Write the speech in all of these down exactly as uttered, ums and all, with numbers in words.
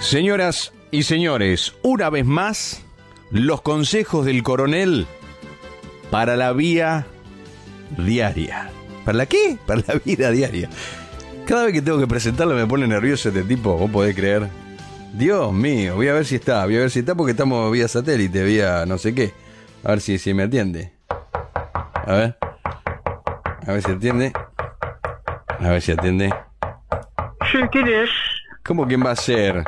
Señoras y señores, una vez más, los consejos del coronel para la vía diaria. ¿Para la qué? Para la vida diaria. Cada vez que tengo que presentarlo me pone nervioso este tipo, ¿vos podés creer? Dios mío, voy a ver si está, voy a ver si está porque estamos vía satélite, vía no sé qué. A ver si, si me atiende. A ver. A ver si atiende. A ver si atiende. Sí, ¿quién es? ¿Cómo quién va a ser?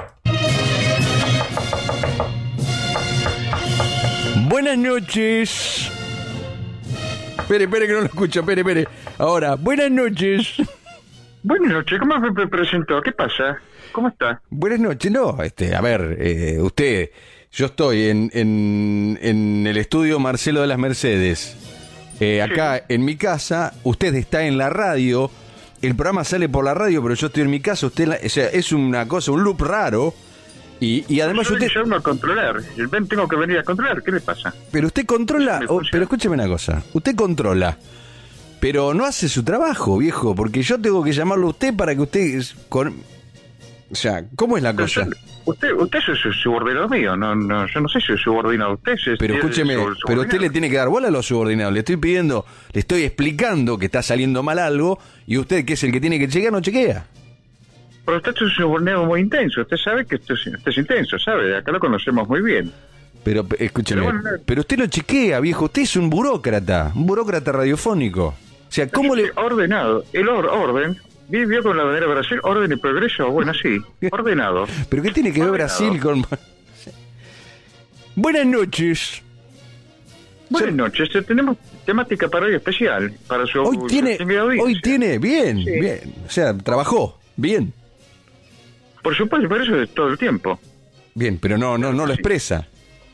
Buenas noches. Espere, espere que no lo escucho, espere, espere. Ahora, buenas noches. Buenas noches, ¿cómo me presentó? ¿Qué pasa? ¿Cómo está? Buenas noches, no, este, a ver, eh, usted, yo estoy en, en, en el estudio Marcelo de las Mercedes, eh, acá sí. En mi casa, usted está en la radio, el programa sale por la radio, pero yo estoy en mi casa, usted, la, o sea, es una cosa, un loop raro, y, y además yo usted... Yo no a controlar, ven, tengo que venir a controlar, ¿qué le pasa? Pero usted controla, oh, pero escúcheme una cosa, usted controla, pero no hace su trabajo, viejo, porque yo tengo que llamarlo a usted para que usted... Con... O sea, ¿cómo es la pero cosa? Yo, usted usted es subordinado mío, no, no, yo no sé si es subordinado a usted. Si pero escúcheme, pero usted le tiene que dar bola a los subordinados. Le estoy pidiendo, le estoy explicando que está saliendo mal algo y usted, que es el que tiene que chequear, no chequea. Pero usted es un subordinado muy intenso, usted sabe que esto es, esto es intenso, ¿sabe? Acá lo conocemos muy bien. Pero escúcheme, pero, bueno, pero usted no chequea, viejo, usted es un burócrata, un burócrata radiofónico. O sea, ¿cómo le...? Ordenado, el or orden... Vivió con la bandera de Brasil, orden y progreso, bueno, sí, ordenado. ¿Pero qué tiene que ver ordenado. Brasil con...? Buenas noches. Buenas noches, tenemos temática para hoy especial, para su Hoy tiene, hoy tiene, bien, sí. bien, o sea, trabajó, bien. Por supuesto, por eso es todo el tiempo. Bien, pero no, no, no lo expresa.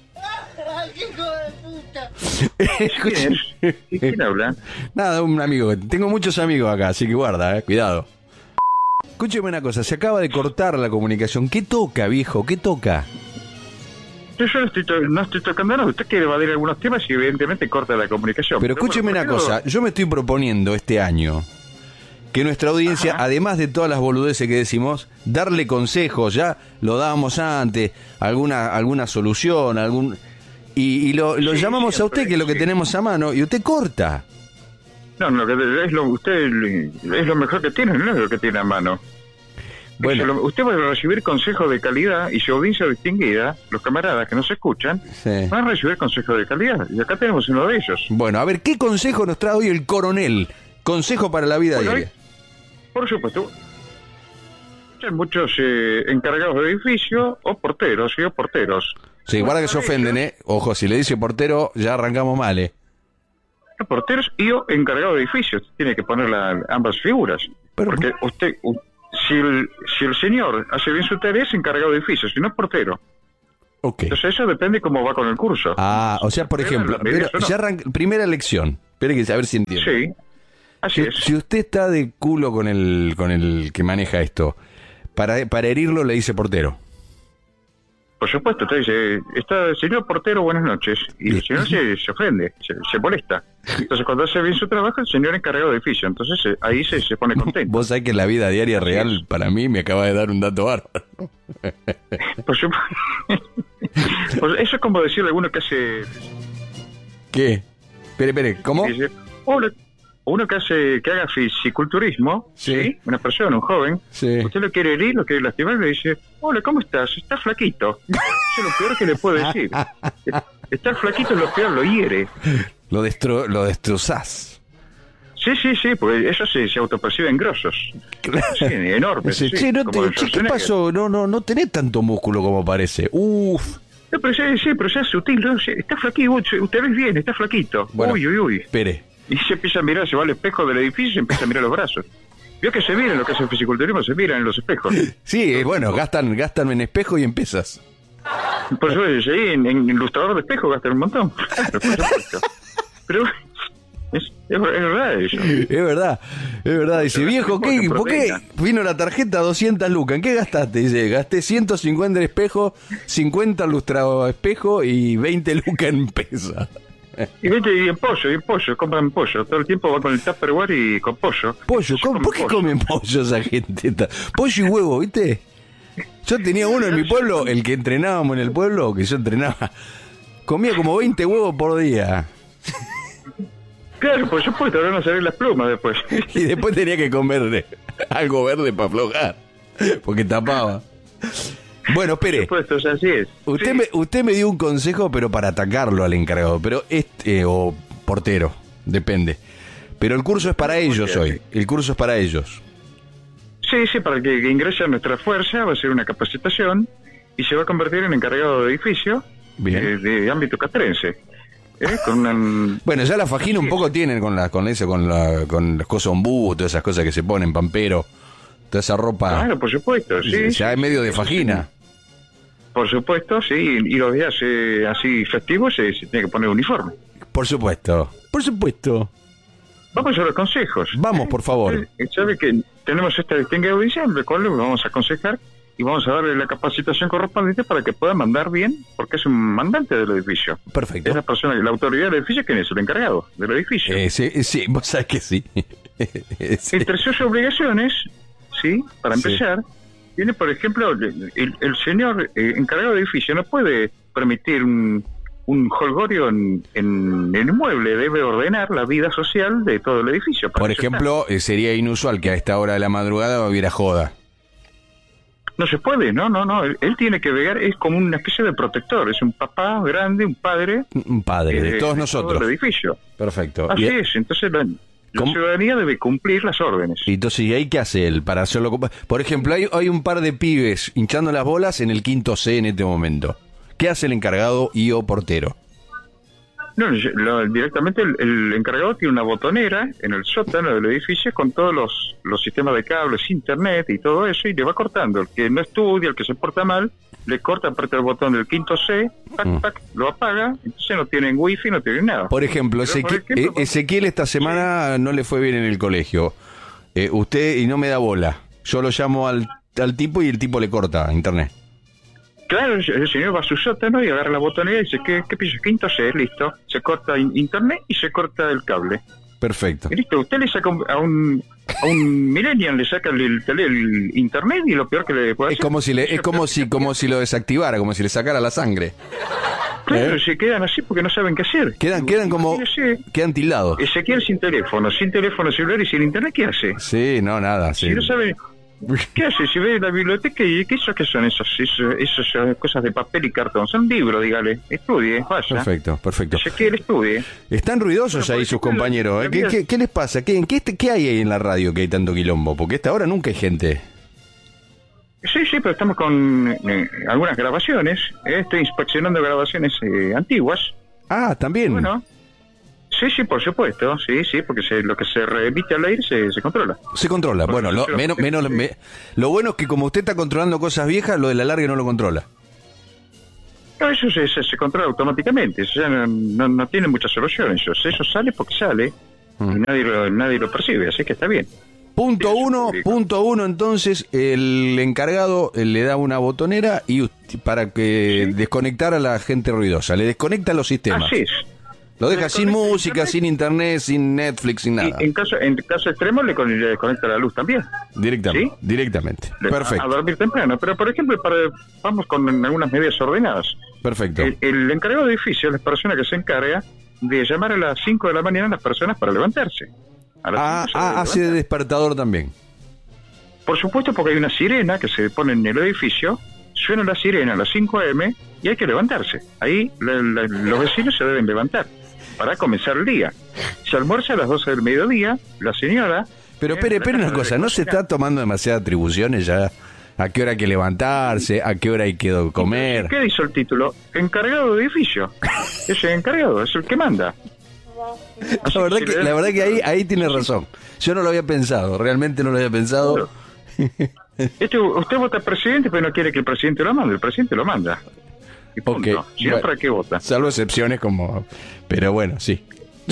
¿Quién es? ¿Quién habla? Nada, un amigo. Tengo muchos amigos acá, así que guarda, eh, cuidado. Escúcheme una cosa, se acaba de cortar la comunicación. ¿Qué toca, viejo? ¿Qué toca? Yo, yo no, estoy to- no estoy tocando nada. Usted quiere evadir algunos temas y evidentemente corta la comunicación. Pero, Pero escúcheme bueno, una cosa, yo me estoy proponiendo este año que nuestra audiencia, Ajá. además de todas las boludeces que decimos, darle consejos, ya lo dábamos antes, alguna, alguna solución, algún... Y, y lo, lo sí, llamamos siempre, a usted, que es lo que sí. tenemos a mano, y usted corta. No, no, es lo, usted es lo mejor que tiene, no es lo que tiene a mano. Bueno. Lo, usted va a recibir consejos de calidad, y su audiencia distinguida, los camaradas que nos escuchan, sí. van a recibir consejos de calidad, y acá tenemos uno de ellos. Bueno, a ver, ¿qué consejo nos trae hoy el coronel? Consejo para la vida bueno, diaria. Hay, por supuesto, hay muchos eh, encargados de edificio, o porteros, ¿sí? O porteros. Sí, guarda que se ofenden, ¿eh? Ojo, si le dice portero, ya arrancamos mal, ¿eh? Porteros y o encargado de edificios. Tiene que poner la, ambas figuras. Pero, porque usted, si el, si el señor hace bien su tarea, es encargado de edificios, si no es portero. Ok. Entonces eso depende cómo va con el curso. Ah, o sea, por ejemplo, pero, no. ya arranca, primera lección. Espere que a ver si entiendo. Sí, así si, es. Si usted está de culo con el, con el que maneja esto, para, para herirlo le dice portero. Por supuesto, usted dice, está señor portero, buenas noches. Y el señor se, se ofende, se, se molesta. Entonces, cuando hace bien su trabajo, el señor encargado de edificio. Entonces, eh, ahí se, se pone contento. Vos sabés que la vida diaria Así real, es. Para mí, me acaba de dar un dato bárbaro. Por supuesto. Pues eso es como decirle a alguno que hace... ¿Qué? Espere, espere, ¿cómo? Dice, hola. Uno que hace que haga fisiculturismo, sí. ¿sí? Una persona, un joven, sí. Usted lo quiere herir, lo quiere lastimar, le dice, hola, ¿cómo estás? Estás flaquito. Eso es lo peor que le puedo decir. Estar flaquito es lo peor, lo hiere. Lo, destro lo destrozás. Sí, sí, sí, porque ellos se, se autoperciben grosos. Sí, enormes. Sí, sí, che, no te, che, ¿qué pasó? No, no, no tenés tanto músculo como parece. Uf. No, pero sí, sí, pero sea sutil, ¿no? Está flaquito, usted ves bien, está flaquito. Bueno, uy, uy, uy. Espere. Y se empieza a mirar, se va al espejo del edificio y se empieza a mirar los brazos. Vio que se miran lo que hace el fisiculturismo, se miran en los espejos. Sí, bueno, gastan gastan en espejo y en pesas. Por supuesto, sí, en, en ilustrador de espejo gastan un montón. Claro, por supuesto. Pero es, es, es verdad eso. Es verdad, es verdad. Dice, viejo, ¿qué, ¿por qué vino la tarjeta doscientas lucas? ¿En qué gastaste? Dice, gasté ciento cincuenta en espejo, cincuenta ilustrado espejo y veinte lucas en pesas. Y vete y en pollo, y en pollo, compran pollo. Todo el tiempo va con el Tupperware y con pollo. Pollo, ¿cómo, ¿por qué pollo? Comen pollo esa gente? Pollo y huevo, ¿viste? Yo tenía uno en mi pueblo, el que entrenábamos en el pueblo, que yo entrenaba, comía como veinte huevos por día. Claro, por supuesto, ahora van a salir las plumas después. Y después tenía que comer algo verde para aflojar, porque tapaba. Bueno, espere. Por supuesto, así es. Usted, sí. me, usted me dio un consejo, pero para atacarlo al encargado, pero este, eh, o portero, depende. Pero el curso es para ellos hoy, el curso es para ellos. Sí, sí, para que, que ingrese a nuestra fuerza, va a ser una capacitación y se va a convertir en encargado de edificio eh, de ámbito castrense. ¿Eh? Con una... Bueno, ya la Fajina un poco tienen con la, con eso, con la, con las cosas ombú, todas esas cosas que se ponen, pampero, toda esa ropa. Claro, por supuesto, sí. Ya es medio de Fajina. Por supuesto, sí, y los días eh, así festivos se, se tiene que poner uniforme. Por supuesto, por supuesto. Vamos a los consejos. Vamos, por favor. Sabe que tenemos esta distinguida audiencia, en la cual le vamos a aconsejar y vamos a darle la capacitación correspondiente para que pueda mandar bien, porque es un mandante del edificio. Perfecto. Es la persona, la autoridad del edificio, ¿quién es? El encargado del edificio. Eh, sí, sí, vos sabés que sí. sí. Entre sus obligaciones, sí, para empezar, sí. Tiene, por ejemplo, el, el, el señor eh, encargado del edificio no puede permitir un, un holgorio en, en el inmueble, debe ordenar la vida social de todo el edificio. Por ejemplo, eh, sería inusual que a esta hora de la madrugada hubiera joda. No se puede, no, no, no. Él, él tiene que velar, es como una especie de protector. Es un papá grande, un padre. Un padre, eh, de todos de nosotros. Todo el edificio. Perfecto. Así es, entonces la, la ciudadanía debe cumplir las órdenes. Y entonces, ¿y ahí qué hace él para hacerlo? Por ejemplo, hay, hay un par de pibes hinchando las bolas en el quinto C en este momento. ¿Qué hace el encargado y o portero? No, lo, directamente el, el encargado tiene una botonera en el sótano del edificio con todos los, los sistemas de cables, internet y todo eso, y le va cortando. El que no estudia, el que se porta mal, le corta, aprieta el botón del quinto C, pac, mm. pac, lo apaga, entonces no tienen wifi, no tienen nada. Por ejemplo, Ezequiel, por ejemplo, Ezequiel esta semana sí. no le fue bien en el colegio. Eh, usted, y no me da bola, yo lo llamo al, al tipo y el tipo le corta internet. Claro, el señor va a su sótano y agarra la botonera y dice, ¿qué, qué piso? Quinto C, listo. Se corta internet y se corta el cable. Perfecto. Y listo, usted le saca a un a un millennial, le saca el, el, el internet y lo peor que le puede hacer... Es como si, le, es como si, como si lo desactivara, como si le sacara la sangre. Claro, ¿Eh? se quedan así porque no saben qué hacer. Quedan, quedan como... Quedan tildados. Ezequiel sin teléfono, sin teléfono celular y sin internet, ¿qué hace? Sí, no, nada. Sí. Si no sabe... ¿Qué hace? Si ve la biblioteca y ¿qué, eso, qué son esos, esos, esas cosas de papel y cartón? Son libros, dígale. Estudie, vaya. Perfecto, perfecto. Ezequiel, estudie. Están ruidosos bueno, ahí sus compañeros. ¿eh? ¿Qué, qué, ¿Qué les pasa? ¿Qué, qué, ¿Qué hay ahí en la radio que hay tanto quilombo? Porque a esta hora nunca hay gente. Sí, sí, pero estamos con eh, algunas grabaciones. Eh, estoy inspeccionando grabaciones eh, antiguas. Ah, también. Bueno. Sí, sí, por supuesto, sí, sí, porque se, lo que se remite al aire se, se controla. Se controla, porque bueno, lo, menos, menos, sí. me, lo bueno es que como usted está controlando cosas viejas, lo del alargue no lo controla. No, eso se, se, se controla automáticamente, eso ya no, no, no tiene muchas soluciones, eso, eso sale porque sale, mm. y nadie lo, nadie lo percibe, así que está bien. Punto uno, punto uno, entonces, el encargado le da una botonera y para que ¿sí? desconectar a la gente ruidosa, le desconecta los sistemas. Así es. Lo deja sin música, internet. sin internet, sin Netflix, sin nada. Y en caso en caso extremo le, le desconecta la luz también. Directamente, ¿sí? directamente. Le, Perfecto. A, a dormir temprano. Pero, por ejemplo, para, vamos con algunas medidas ordenadas. Perfecto. El, el encargado de edificio es la persona que se encarga de llamar a las cinco de la mañana a las personas para levantarse. A las ah, ah hace de despertador también. Por supuesto, porque hay una sirena que se pone en el edificio, suena la sirena a las cinco a eme y hay que levantarse. Ahí la, la, los vecinos se deben levantar para comenzar el día. Se almuerza a las doce del mediodía, la señora... Pero espere, espere una cosa, ¿no se está tomando demasiadas atribuciones ya? ¿A qué hora hay que levantarse? ¿A qué hora hay que comer? ¿Qué dice el título? Encargado de edificio. Es el encargado, es el que manda. La verdad, que, la verdad que ahí, ahí tiene razón. Yo no lo había pensado, realmente no lo había pensado. Este, usted vota presidente, pero no quiere que el presidente lo mande, el presidente lo manda. Y punto. Okay. Si no, bueno, ¿para qué vota? Salvo excepciones como... Pero bueno, sí.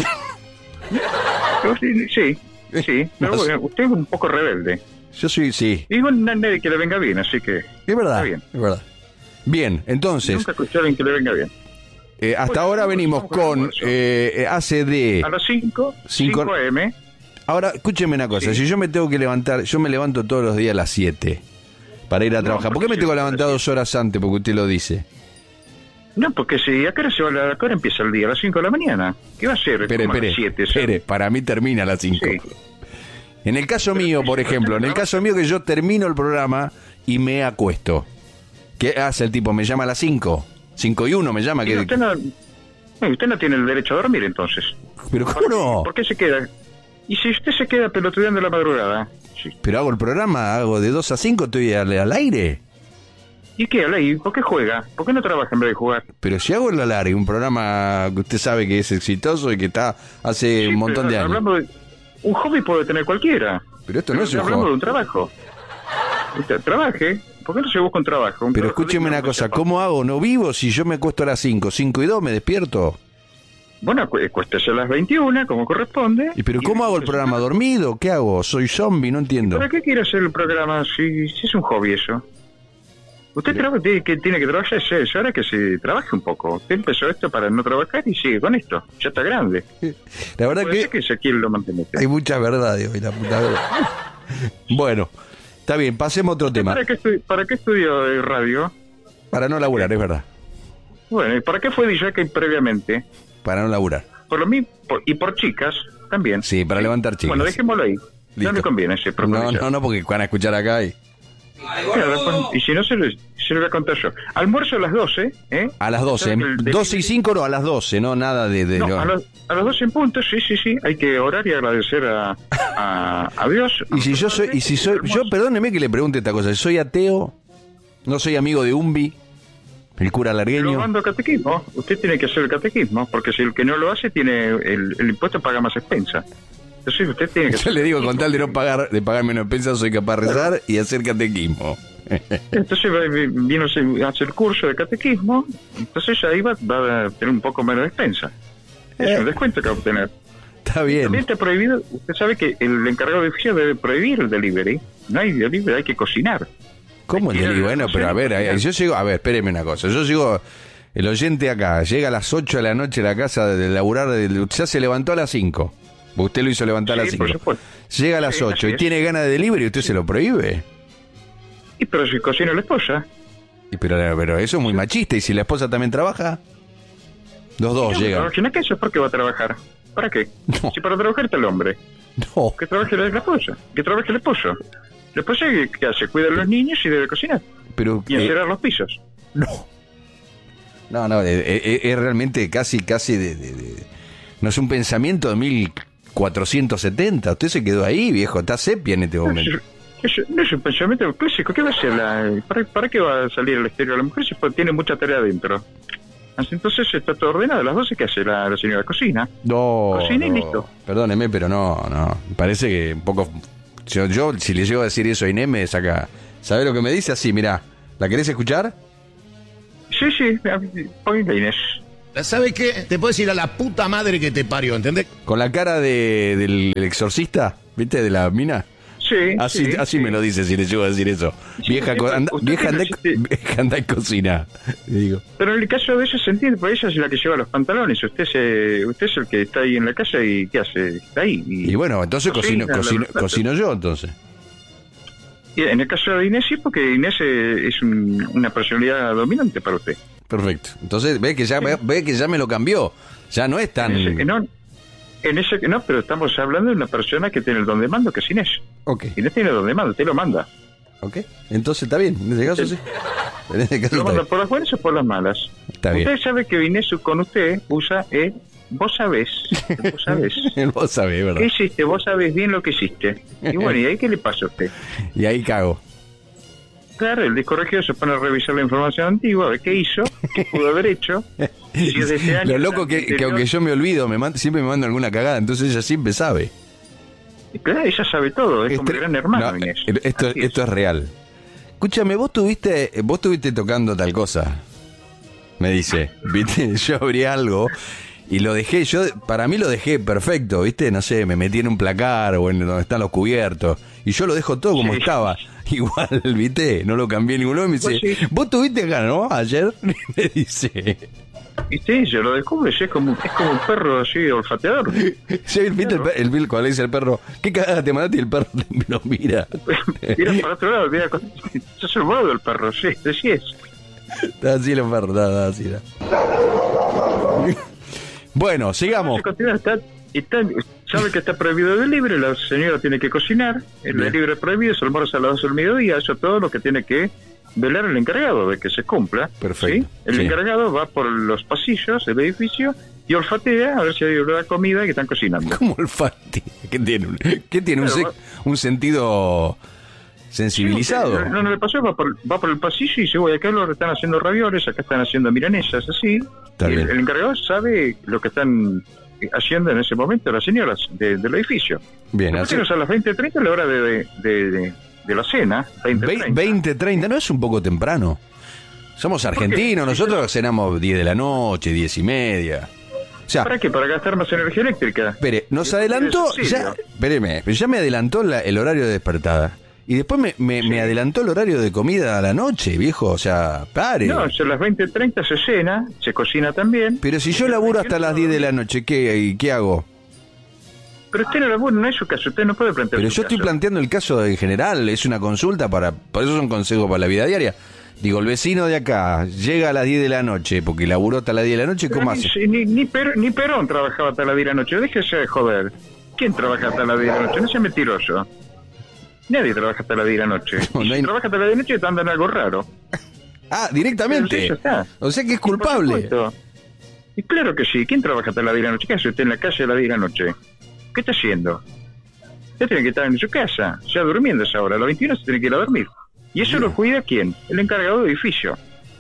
Sí, sí. Pero no, bueno, usted es un poco rebelde. Yo soy, sí. Y no hay nadie que le venga bien, así que... Es verdad, bien. es verdad. Bien, entonces... Nunca escuché a alguien que le venga bien. Eh, hasta bueno, ahora venimos con eh, A C D... A las cinco, cinco a eme. Ahora, escúcheme una cosa. Sí. Si yo me tengo que levantar... Yo me levanto todos los días a las siete. para ir a No, trabajar. ¿Por qué porque me tengo que sí, levantar sí. dos horas antes? Porque usted lo dice. No, porque si acá no se va a la, acá empieza el día a las cinco de la mañana. ¿Qué va a ser? Espere, Como a espere, las siete, espere, para mí termina a las cinco. Sí. En el caso mío, por ejemplo, en el caso mío que yo termino el programa y me acuesto. ¿Qué hace el tipo? ¿Me llama a las cinco? cinco y uno me llama. Y Que... usted, no, no, usted no tiene el derecho a dormir entonces. ¿Pero cómo no? ¿Por qué se queda? Y si usted se queda pelotudeando la madrugada. Sí. Pero hago el programa, hago de dos a cinco, estoy al, al aire. ¿Y qué, Ley? ¿Por qué juega? ¿Por qué no trabaja en vez de jugar? Pero si hago el alargue, un programa que usted sabe que es exitoso y que está hace Sí, un montón pero de años. hablamos de, un hobby puede tener cualquiera. Pero esto no es un Hablamos hobby. de un trabajo. Usted trabaje. ¿Por qué no se busca un trabajo? Un Pero trabajo escúcheme digno una que cosa, sepa? ¿cómo hago? ¿No vivo si yo me acuesto a las cinco? cinco y dos me despierto. Bueno, cu- cuéstese a las veintiuna, como corresponde. ¿Y pero cómo hago el programa? ¿Dormido? ¿Qué hago? ¿Soy zombie? No entiendo. ¿Para qué quiere hacer el programa si, si es un hobby eso? Usted traba- tiene, que, tiene que trabajar, es eso, ahora que se trabaje un poco. Usted empezó esto para no trabajar y sigue con esto. Ya está grande. La verdad Puede que ser que se quiere lo mantener. hay mucha verdad de hoy, la puta verdad. Bueno, está bien, pasemos a otro tema. ¿Para qué, estu- ¿Para qué estudió eh, radio? Para no laburar, es verdad. Bueno, ¿y para qué fue D J previamente? Para no laburar. Por lo mismo, por- y por chicas también. Sí, para levantar chicas. Bueno, dejémoslo ahí. Listo. No le conviene ese No, propósito. no, no, porque van a escuchar acá y... Claro, después- y si no, se lo, se lo voy a contar yo. Almuerzo a las doce, ¿eh? A las doce, ¿Sabe que el delivery- doce y cinco no, a las doce, no, nada de... de No, lo- a, los, a las doce en punto, sí, sí, sí. Hay que orar y agradecer a, a, a Dios. Y si yo soy, y si soy, yo perdóneme que le pregunte esta cosa, soy ateo, no soy amigo de Umbi, el cura Lo largueño, mando catequismo. Usted tiene que hacer el catequismo, porque si el que no lo hace, tiene el, el impuesto paga más expensa. Entonces usted tiene que yo le digo con tal de no pagar, de pagar menos expensas, soy capaz de rezar y hacer catequismo. Entonces va- vino a hacer el curso de catequismo, entonces ahí va, va a tener un poco menos de expensa. Es un descuento que va a obtener. Está bien. También está prohibido, usted sabe que el encargado de oficio debe prohibir el delivery. No hay delivery, hay que cocinar. ¿Cómo el delivery? Bueno, pero a ver, ahí- yo llego, a ver, espéreme una cosa, yo llego, el oyente acá, llega a las ocho de la noche a la casa de laburar, de- ya se levantó a las cinco, usted lo hizo levantar a las Sí, por cinco, supuesto. llega a las Sí, ocho así y es. tiene ganas de delivery, ¿usted se lo prohíbe? Y pero si cocina la esposa. Y pero, pero eso es muy machista, ¿y si la esposa también trabaja? Los dos No, llegan. trabaja en la casa, ¿por qué va a trabajar? ¿Para qué? No. Si para trabajar está el hombre. No, Que trabaje la la esposa. Que trabaje el esposo. La esposa, ¿qué qué hace? Cuida a los niños y debe cocinar. pero... Y eh, encerar los pisos. no. No, no, eh, eh, es realmente casi, casi de, de- de- no es un pensamiento de mil cuatrocientos setenta. Usted se quedó ahí, viejo, está sepia en este momento. Eso, no es un pensamiento clásico. ¿Qué va a hacer? La, ¿para, ¿Para qué va a salir al exterior? La mujer se puede- tiene mucha tarea adentro. Así, entonces está todo ordenado. A las doce, ¿qué hace la, la señora? Cocina. No, Cocina y no. listo. Perdóneme, pero no, no. Me parece que un poco... Yo, yo si le llego a decir eso a Inés, me saca... ¿Sabe lo que me dice? Así, mirá. ¿La querés escuchar? Sí, sí. Ponle Inés. ¿Sabe qué? Te puedes ir a la puta madre que te parió, ¿entendés? Con la cara de, del, del exorcista, ¿viste? De la mina. Sí. Así, sí, así sí. me lo dice si le llego a decir eso. Sí, Vieja, sí, co- anda, usted vieja, anda, tiene- vieja anda y cocina. Le digo. Pero en el caso de ella se entiende, porque ella es la que lleva los pantalones. Usted se, usted es el que está ahí en la casa y ¿qué hace? Está ahí. Y bueno, entonces cocino, cocina, cocino, lava los platos. cocino yo, entonces. Y en el caso de Inés sí, porque Inés eh, es un- una personalidad dominante para usted. Perfecto. Entonces ve que ya ve, ve que ya me lo cambió. Ya no es tan... En ese que no, en ese que no, pero estamos hablando de una persona que tiene el don de mando, que es Inés. Ok, Inés tiene el don de mando, usted lo manda. ok. Entonces está bien, en ese caso sí. En ese caso Lo está manda bien. por las buenas o por las malas. Está bien. Usted sabe que Inés con usted usa el vos sabés. el Vos sabés. Vos sabés, ¿verdad? ¿Qué hiciste? Vos sabés bien lo que hiciste. Y bueno, ¿y ahí qué le pasa a usted? Y ahí cago. Claro, el disco regido se pone a revisar la información antigua, a ver qué hizo, qué pudo haber hecho. Si es de ese año, Lo loco que, que aunque yo me olvido, me manda- siempre me manda alguna cagada, entonces ella siempre sabe. Claro, ella sabe todo, es como Este- el gran hermano, no, Inés. esto, Así esto es real. Escúchame, vos tuviste, vos tuviste tocando tal cosa. Me dice, viste, yo abrí algo y lo dejé, yo para mí lo dejé perfecto, viste, no sé, me metí en un placar o en donde están los cubiertos y yo lo dejo todo como Sí. estaba. Igual, viste, no lo cambié en ningún lado y me dice, Pues sí. vos tuviste acá, ¿no? Ayer, me dice. Y sí, se lo descubre, sí, es como, es como un perro así olfateador. Sí, ¿viste claro. el, el, cuando le dice al perro, ¿qué cagada te mandaste? Y el perro lo mira. Mira para otro lado, mira, es el modo del perro, sí, sí es. Está así el perro, está, está así. Está. Bueno, sigamos. Está, está, sabe que está prohibido el delivery, la señora tiene que cocinar, el Bien. delivery es prohibido, se almuerza a las doce del mediodía, eso es todo lo que tiene que velar el encargado de que se cumpla. Perfecto. ¿Sí? El sí. encargado va por los pasillos del edificio y olfatea a ver si hay olor a comida que están cocinando. ¿Cómo olfatea? ¿Qué tiene? Un, ¿qué tiene? Un, se, un sentido sensibilizado. Sí, no, no le pasó, va por, va por el pasillo y dice, voy, acá lo están haciendo ravioles, acá están haciendo milanesas, así. Está bien. El, el encargado sabe lo que están haciendo en ese momento las señoras de, del edificio. Bien, así. A las veinte treinta, la hora de, de, de, de, de la cena. veinte treinta, ¿no es un poco temprano? Somos argentinos, nosotros cenamos diez de la noche, diez y media. O sea, ¿para qué? Para gastar más energía eléctrica. Espere, nos adelantó, ya, espéreme, ya me adelantó la, el horario de despertada. Y después me, me, sí. me adelantó el horario de comida a la noche, viejo, o sea, pare. No, a las veinte treinta se cena, se cocina también. Pero si yo laburo hasta las diez de la noche, ¿qué, qué hago? Pero usted no labura, no es su caso, usted no puede plantear Pero su yo caso. Estoy planteando el caso en general, es una consulta para, por eso es un consejo para la vida diaria. Digo, el vecino de acá llega a las diez de la noche, porque laburó hasta las diez de la noche, ¿cómo ni, hace? Ni, ni, Per, ni Perón trabajaba hasta las diez de la noche, déjese de joder. ¿Quién trabaja hasta las diez de la noche? No sea mentiroso. Nadie trabaja hasta las diez de la noche. No, no hay... Si trabaja hasta las diez de la noche, te andan algo raro. Ah, directamente. Sí, está. O sea que es culpable. Y claro que sí. ¿Quién trabaja hasta las diez de la noche? ¿Qué hace usted en la calle a las diez de la noche? ¿Qué está haciendo? Usted tiene que estar en su casa, ya durmiendo a esa hora. A las veintiuna se tiene que ir a dormir. ¿Y eso Bien. Lo cuida quién? El encargado de edificio.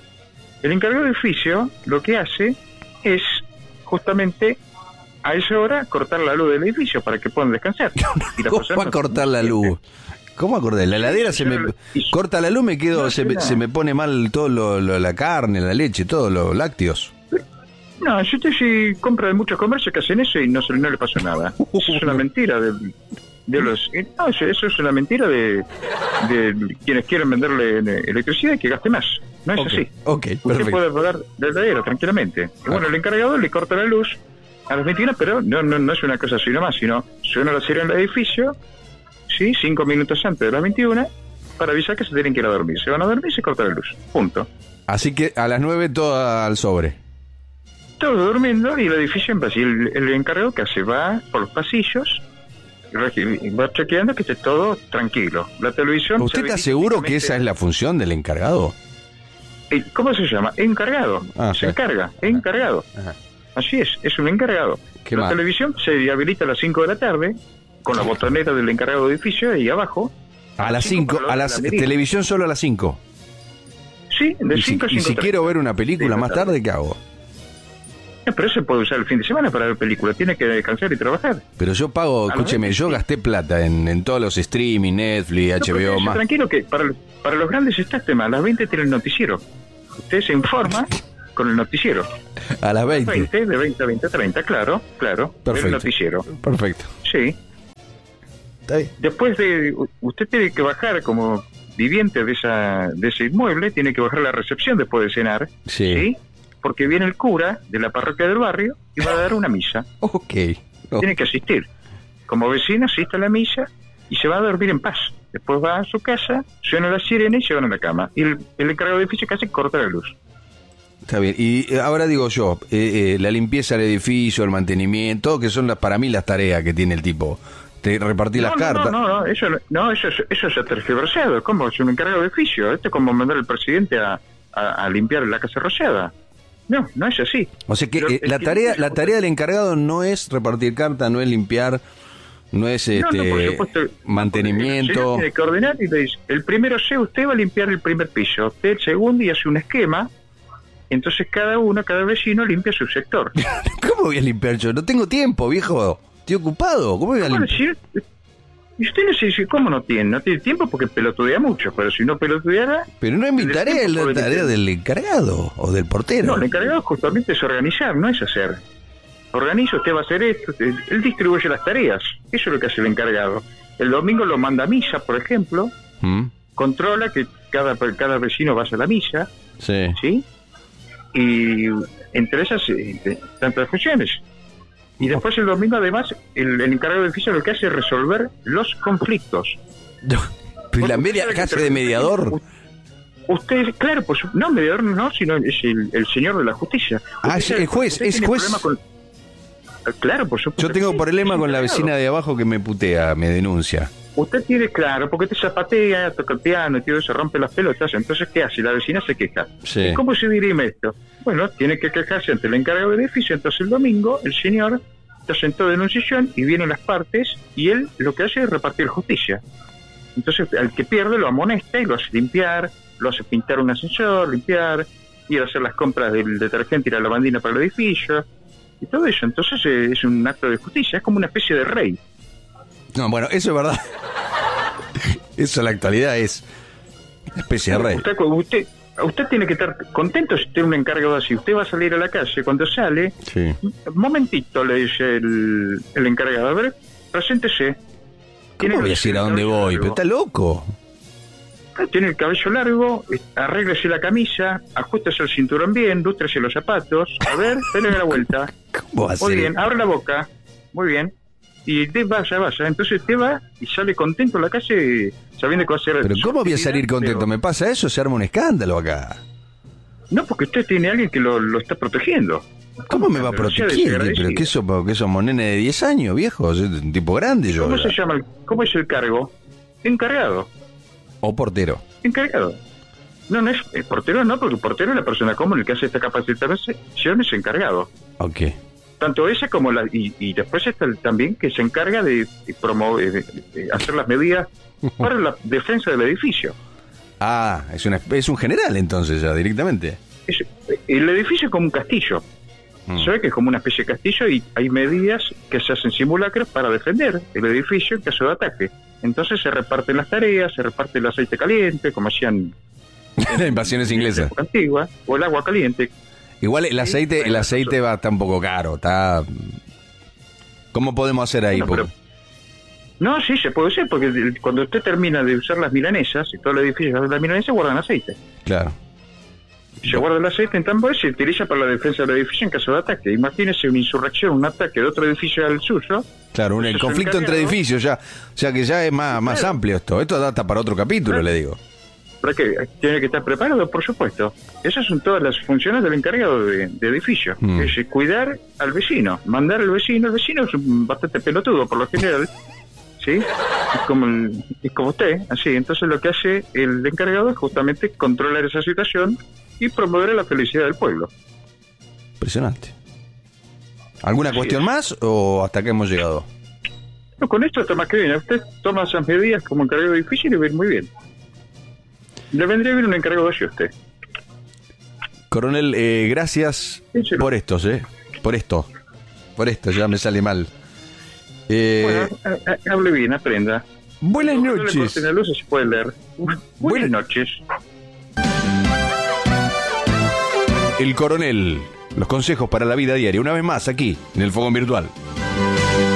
El encargado de edificio lo que hace es justamente a esa hora cortar la luz del edificio para que puedan descansar. Y ¿Cómo va a cortar la luz? ¿Cómo acordé? La heladera se me corta la luz, me quedo, no, se, me, se me pone mal todo lo, lo, la carne, la leche, todos los lácteos. No, si usted si compra de muchos comercios que hacen eso y no, no le pasó nada. Eso es una mentira de, de los... No, eso es una mentira de, de quienes quieren venderle electricidad y que gaste más. No es okay, así. Okay, usted perfecto. puede pagar la heladera tranquilamente. Y bueno, el encargado le corta la luz a las veintiuna, pero no, no, no es una cosa así nomás, sino suena la sirena del edificio, sí, cinco minutos antes de las veintiuna, para avisar que se tienen que ir a dormir. Se van a dormir y se corta la luz. Punto. Así que a las nueve todo al sobre. Todo durmiendo y el edificio en paz. Y el, el encargado que hace va por los pasillos y va chequeando que esté todo tranquilo. La televisión... ¿Usted está seguro que esa es la función del encargado? ¿Cómo se llama? Encargado. Ah, se sí. encarga. Encargado. Ajá. Así es, es un encargado. La mal. televisión se habilita a las cinco de la tarde con la botonera del encargado de edificio ahí abajo. A las cinco, a las televisión solo a las cinco. Sí, de cinco a cinco. Y si quiero ver una película más tarde, ¿qué hago? No, pero se puede usar el fin de semana para ver películas, tiene que descansar y trabajar. Pero yo pago, escúcheme, yo gasté plata en, en todos los streaming, Netflix, no, H B O más. Tranquilo que para, para los grandes está este tema, a las veinte tiene el noticiero. Usted se informa con el noticiero. A las veinte. veinte, de veinte a veinte treinta, claro, claro. Perfecto. El noticiero. Perfecto. Sí. Está bien. Después de... Usted tiene que bajar como viviente de esa de ese inmueble, tiene que bajar a la recepción después de cenar. Sí. ¿Sí? Porque viene el cura de la parroquia del barrio y va a dar una misa. Ok. Oh. Tiene que asistir. Como vecino asiste a la misa y se va a dormir en paz. Después va a su casa, suena la sirena y se van a la cama. Y el, el encargado de edificio casi corta la luz. Está bien. Y ahora digo yo, eh, eh, la limpieza del edificio, el mantenimiento, que son las, para mí las tareas que tiene el tipo. Te repartí no, las no, cartas. No, no, no, eso, no eso, eso es tergiversado. ¿Cómo? Es un encargado de edificio. Esto es como mandar al presidente a, a, a limpiar la casa rociada. No, no es así. O sea que eh, la tarea la tarea del encargado no es repartir cartas, no es limpiar, no es este no, no, por supuesto, mantenimiento. Tiene que ordenar y le dice, el primero C, usted va a limpiar el primer piso, usted el segundo y hace un esquema. Entonces cada uno, cada vecino limpia su sector. ¿Cómo voy a limpiar yo? No tengo tiempo, viejo. Estoy ocupado. ¿Cómo voy a limpiar? Y usted no sé cómo no tiene, no tiene tiempo porque pelotudea mucho, pero si no pelotudeara... Pero no es mi tarea, es la tarea del encargado o del portero. No, el encargado justamente es organizar, no es hacer. Organiza, usted va a hacer esto, usted, él distribuye las tareas, eso es lo que hace el encargado. El domingo lo manda a misa, por ejemplo, ¿Mm? Controla que cada, cada vecino vaya a la misa, sí. ¿sí? y entre esas eh, tantas funciones. Y después el domingo, además, el, el encargado de edificio lo que hace es resolver los conflictos. Pero la media clase de mediador. Usted, claro, pues no, mediador no, sino es el, el señor de la justicia. Ah, es el juez, es juez. Con, claro, por supuesto. Yo tengo problema con la vecina de abajo que me putea, me denuncia. Usted tiene, claro, porque te zapatea, toca el piano y todo eso, rompe las pelotas. Entonces, ¿qué hace? La vecina se queja. Sí. ¿Cómo se dirime esto? Bueno, tiene que quejarse ante el encargado del edificio. Entonces, el domingo, el señor está sentado en un sillón y vienen las partes y él lo que hace es repartir justicia. Entonces, al que pierde lo amonesta y lo hace limpiar, lo hace pintar un ascensor, limpiar, ir a hacer las compras del detergente y la lavandina para el edificio y todo eso. Entonces, eh, es un acto de justicia, es como una especie de rey. No, bueno, eso es verdad. Eso en la actualidad es una especie de rey. Usted, usted, usted tiene que estar contento si tiene un encargado así. Usted va a salir a la calle, cuando sale, sí. Un momentito, le dice el, el encargado, a ver, preséntese. ¿Cómo voy a decir a dónde voy? Largo. Pero está loco. Tiene el cabello largo, arréglese la camisa, ajustese el cinturón bien, lústrese los zapatos. A ver, dale la vuelta. ¿Cómo va a ser? Muy bien, abre la boca. Muy bien. Y te vaya, vaya. Entonces te va y sale contento a la calle sabiendo que va a ser... Pero ¿cómo voy a salir contento? Pero... ¿Me pasa eso? Se arma un escándalo acá. No, porque usted tiene a alguien que lo, lo está protegiendo. ¿Cómo me va a proteger? ¿Pero qué somos, qué somos nenes de diez años, viejos? Un tipo grande yo. ¿Cómo ¿verdad? se llama? El, ¿Cómo es el cargo? Encargado. ¿O portero? Encargado. No, no es el portero, no, porque el portero es la persona común, el que hace esta capacitación es encargado. Ok. Tanto esa como la... Y, y después está el, también que se encarga de, de promover, de, de hacer las medidas para la defensa del edificio. Ah, es, una, es un general entonces ya, directamente. Es, el edificio es como un castillo. Mm. Se ve que es como una especie de castillo y hay medidas que se hacen simulacros para defender el edificio en caso de ataque. Entonces se reparten las tareas, se reparte el aceite caliente, como hacían en invasiones inglesas. Antigua, o el agua caliente. Igual el aceite, el aceite va está un poco caro, está... ¿Cómo podemos hacer ahí? No, pero... no, sí, se puede hacer, porque cuando usted termina de usar las milanesas, y todo el edificio de las milanesas, guardan aceite. Claro. Se guarda el aceite en tambor y se utiliza para la defensa del edificio en caso de ataque. Imagínese una insurrección, un ataque de otro edificio al suyo. Claro, un el conflicto entre edificios ya, o sea que ya es más, más claro. amplio esto. Esto data para otro capítulo, claro. Le digo. ¿Para qué? Tiene que estar preparado, por supuesto. Esas son todas las funciones del encargado de, de edificio. Mm. Es cuidar al vecino, mandar al vecino. El vecino es bastante pelotudo, por lo general. ¿Sí? Es como, el, es como usted, así. Entonces lo que hace el encargado es justamente controlar esa situación y promover la felicidad del pueblo. Impresionante. ¿Alguna así cuestión es. más o hasta acá hemos llegado? No, con esto está más que bien. Usted toma esas medidas como encargado de edificio y le va a ir muy bien. Le vendría bien un encargado así a usted. Coronel, eh, gracias sí, por estos, ¿eh? Por esto. Por esto, ya me sale mal. Eh, bueno, a, a, hable bien, aprenda. Buenas no, noches. No le luz, se puede leer. Buenas, buenas noches. El Coronel, los consejos para la vida diaria, una vez más aquí, en el Fogón Virtual.